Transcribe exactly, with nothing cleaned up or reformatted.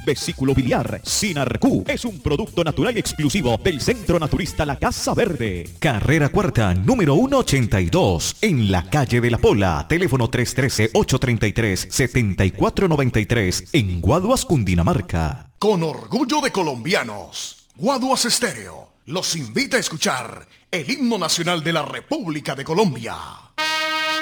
vesículo biliar. Sinarcú es un producto natural y exclusivo del Centro Naturista La Casa Verde. Carrera Cuarta, número ciento ochenta y dos, en la calle de la Pola. Teléfono tres uno tres, ocho tres tres, siete cuatro nueve tres, en Guaduas, Cundinamarca. Con orgullo de colombianos, Guaduas Estéreo los invita a escuchar el himno nacional de la República de Colombia.